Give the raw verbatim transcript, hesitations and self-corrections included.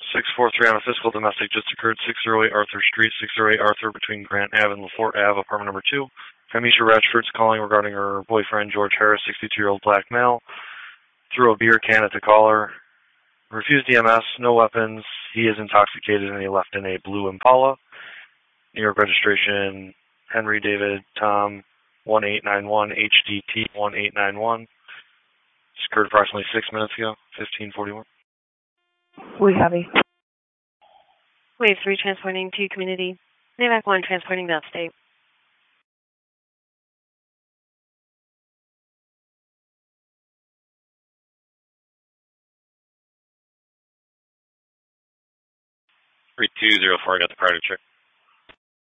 six four three on a physical domestic just occurred, six oh eight Arthur Street, six oh eight Arthur between Grant Ave and LaForte Ave, apartment number two. Kamisha Ratchford's calling regarding her boyfriend, George Harris, sixty-two-year-old black male. Threw a beer can at the caller. Refused E M S, no weapons. He is intoxicated and he left in a blue Impala. New York registration, Henry David Tom one eight nine one H D T one eight nine one. This occurred approximately six minutes ago, fifteen forty-one. We copy. Wave three transporting to community. NAVAC one transporting to upstate. three two zero four, I got the priority check.